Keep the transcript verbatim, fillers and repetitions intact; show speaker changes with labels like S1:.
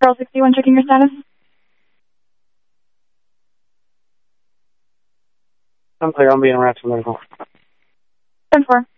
S1: Girl sixty-one, checking your status.
S2: I'm clear. I'm being harassed for medical.
S1: ten four.